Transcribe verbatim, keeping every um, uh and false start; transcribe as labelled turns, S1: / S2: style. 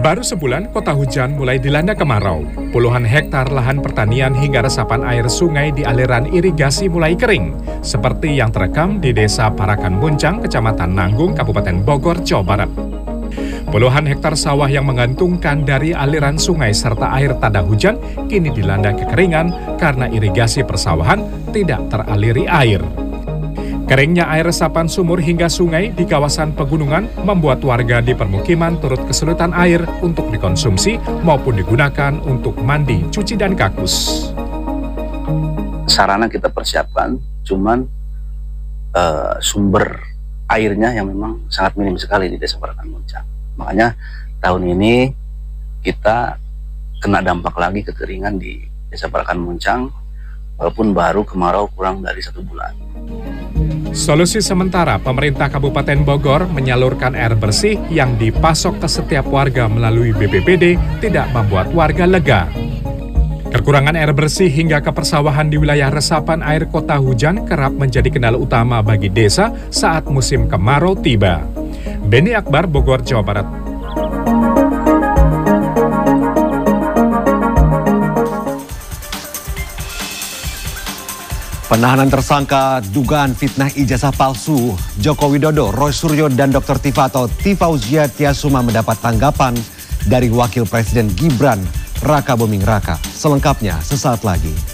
S1: Baru sebulan, kota hujan mulai dilanda kemarau. Puluhan hektar lahan pertanian hingga resapan air sungai di aliran irigasi mulai kering, seperti yang terekam di Desa Parakan Muncang, Kecamatan Nanggung, Kabupaten Bogor, Jawa Barat. Puluhan hektar sawah yang menggantungkan dari aliran sungai serta air tanda hujan kini dilanda kekeringan karena irigasi persawahan tidak teraliri air. Keringnya air resapan sumur hingga sungai di kawasan pegunungan membuat warga di permukiman turut kesulitan air untuk dikonsumsi maupun digunakan untuk mandi, cuci, dan kakus.
S2: Sarana kita persiapkan, cuman uh, sumber airnya yang memang sangat minim sekali di Desa Parakan Muncang. Makanya tahun ini kita kena dampak lagi kekeringan di Desa Parakan Muncang, walaupun baru kemarau kurang dari satu bulan.
S1: Solusi sementara, pemerintah Kabupaten Bogor menyalurkan air bersih yang dipasok ke setiap warga melalui B P B D tidak membuat warga lega. Kekurangan air bersih hingga ke persawahan di wilayah resapan air kota hujan kerap menjadi kendala utama bagi desa saat musim kemarau tiba. Beni Akbar, Bogor, Jawa Barat.
S3: Penahanan tersangka dugaan fitnah ijazah palsu Joko Widodo, Roy Suryo, dan Doktor Tifa atau Tifauzia Tiasuma mendapat tanggapan dari Wakil Presiden Gibran Raka Buming Raka. Selengkapnya sesaat lagi.